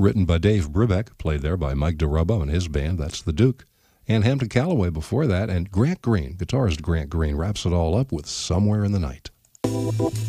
written by Dave Brubeck, played there by Mike DeRubbo and his band. That's the Duke. And Hampton Callaway before that, and Grant Green, guitarist Grant Green, wraps it all up with Somewhere in the Night.